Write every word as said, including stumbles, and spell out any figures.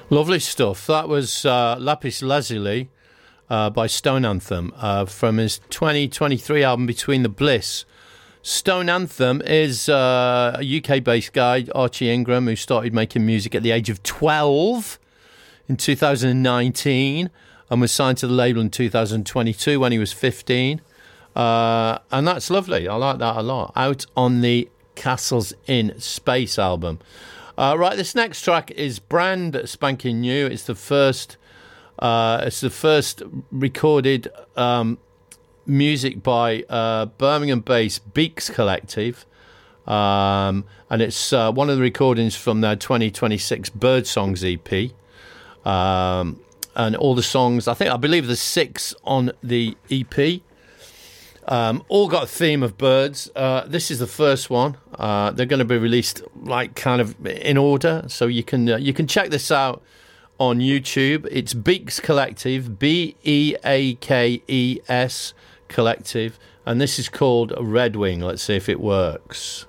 Lovely stuff. That was uh, Lapis Lazuli uh, by Stone Anthem uh, from his twenty twenty-three album Between the Bliss. Stone Anthem is uh, a U K-based guy, Archie Ingram, who started making music at the age of twelve in two thousand nineteen and was signed to the label in two thousand twenty-two when he was fifteen. Uh, and that's lovely. I like that a lot. Out on the Castles in Space album. Uh, right, this next track is brand spanking new. It's the first, uh, it's the first recorded um, music by uh, Birmingham-based Beaks Collective, um, and it's uh, one of the recordings from their twenty twenty-six Bird Songs E P. Um, and all the songs, I think, I believe there's six on the E P. Um, all got a theme of birds. Uh, this is the first one. Uh, they're going to be released like kind of in order, so you can uh, you can check this out on YouTube. It's Beaks Collective, B E A K E S Collective, and this is called Red Wing. Let's see if it works.